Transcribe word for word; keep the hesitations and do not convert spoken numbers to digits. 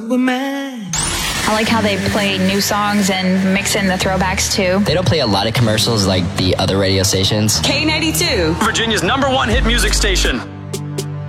Superman. I like how they play new songs and mix in the throwbacks too. They don't play a lot of commercials like the other radio stations. K ninety-two, Virginia's number one hit music station.